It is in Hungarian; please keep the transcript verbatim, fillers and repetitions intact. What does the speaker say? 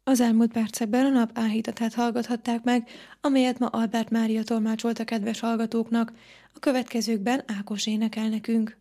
Az elmúlt percekben a nap áhítatát hallgathatták meg, amelyet ma Albert Mária tolmácsolt a kedves hallgatóknak. A következőkben Ákos énekel nekünk.